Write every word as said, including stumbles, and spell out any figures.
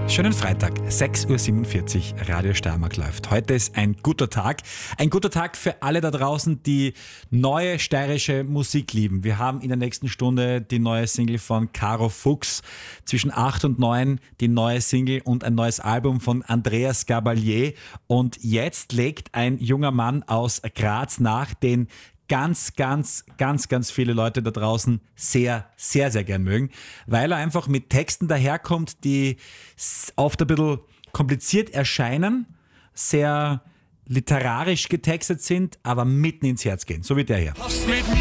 Schönen Freitag, sechs Uhr siebenundvierzig, Radio Steiermark läuft. Heute ist ein guter Tag. Ein guter Tag für alle da draußen, die neue steirische Musik lieben. Wir haben in der nächsten Stunde die neue Single von Caro Fuchs. Zwischen acht und neun die neue Single und ein neues Album von Andreas Gabalier. Und jetzt legt ein junger Mann aus Graz nach, den ganz, ganz, ganz, ganz viele Leute da draußen sehr, sehr, sehr gern mögen, weil er einfach mit Texten daherkommt, die oft ein bisschen kompliziert erscheinen, sehr literarisch getextet sind, aber mitten ins Herz gehen, so wie der hier.